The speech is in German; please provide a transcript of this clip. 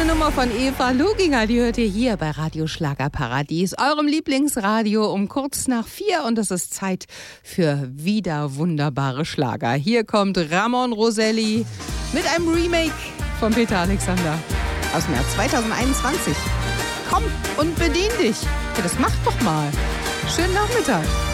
Schöne Nummer von Eva Luginger, die hört ihr hier bei Radio Schlagerparadies, eurem Lieblingsradio um kurz nach 4 und es ist Zeit für wieder wunderbare Schlager. Hier kommt Ramon Roselli mit einem Remake von Peter Alexander aus dem Jahr 2021. Komm und bedien dich. Ja, das macht doch mal. Schönen Nachmittag.